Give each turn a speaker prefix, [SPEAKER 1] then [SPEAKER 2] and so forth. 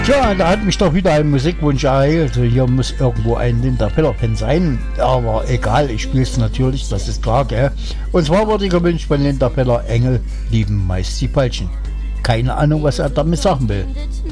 [SPEAKER 1] Tja, da hat mich doch wieder ein Musikwunsch ereilt. Hier muss irgendwo ein Linda Peller-Fan sein. Aber egal, ich spiele es natürlich, das ist klar, gell? Und zwar wurde gewünscht von Linda Peller, Engel lieben meist die Falschen. Keine Ahnung, was er damit sagen will.